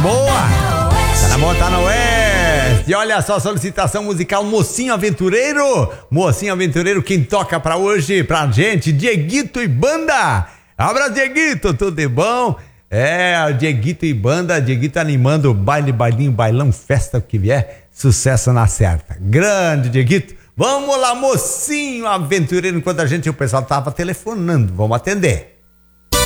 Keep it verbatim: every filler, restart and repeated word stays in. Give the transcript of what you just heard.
boa. Tá na boa, tá na oeste. E olha só, solicitação musical Mocinho Aventureiro. Mocinho Aventureiro, quem toca pra hoje, pra gente, Dieguito e Banda. Abraço, Dieguito, tudo de bom? É, o Dieguito e Banda, Dieguito animando baile, bailinho, bailão, festa, o que vier, sucesso na certa. Grande, Dieguito. Vamos lá, Mocinho Aventureiro, enquanto a gente, o pessoal tava telefonando, vamos atender.